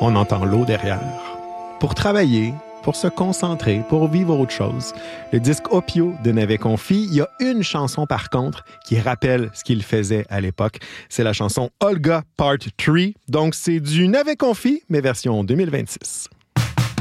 on entend l'eau derrière. Pour travailler, pour se concentrer, pour vivre autre chose. Le disque Opio de Navet Confi, il y a une chanson par contre qui rappelle ce qu'il faisait à l'époque. C'est la chanson Olga Part 3. Donc c'est du Navet Confi, mais version 2026.